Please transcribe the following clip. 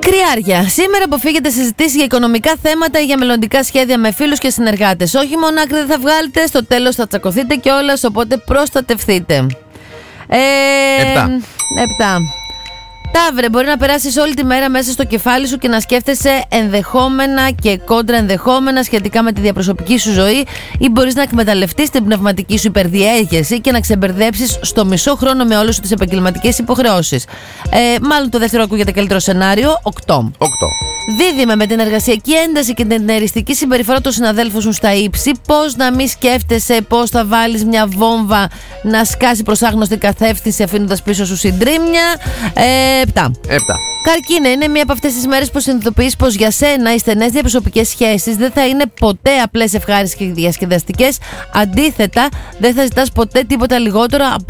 Κρυάρια. Σήμερα αποφύγετε συζητήσεις για οικονομικά θέματα ή για μελλοντικά σχέδια με φίλους και συνεργάτες. Όχι μόνο άκρη δεν θα βγάλετε, στο τέλος θα τσακωθείτε κιόλας, οπότε προστατευτείτε. 7. Ταύρε, μπορεί να περάσεις όλη τη μέρα μέσα στο κεφάλι σου και να σκέφτεσαι ενδεχόμενα και κόντρα ενδεχόμενα σχετικά με τη διαπροσωπική σου ζωή, ή μπορείς να εκμεταλλευτείς την πνευματική σου υπερδιέγερση και να ξεμπερδέψεις στο μισό χρόνο με όλες σου τις επαγγελματικές υποχρεώσεις. Μάλλον το δεύτερο ακούγεται καλύτερο σενάριο. 8. Δίδυμε, με την εργασιακή ένταση και την εριστική συμπεριφορά των συναδέλφων σου στα ύψη, πώς να μην σκέφτεσαι πώς θα βάλεις μια βόμβα να σκάσει προς άγνωστη κατεύθυνση αφήνοντας πίσω σου συντρίμμια. 7. Καρκίνε, είναι μία από αυτές τις μέρες που συνειδητοποιείς πως για σένα οι στενές διαπροσωπικές σχέσεις δεν θα είναι ποτέ απλές, ευχάριστες και διασκεδαστικές. Αντίθετα, δεν θα ζητάς ποτέ τίποτα λιγότερο από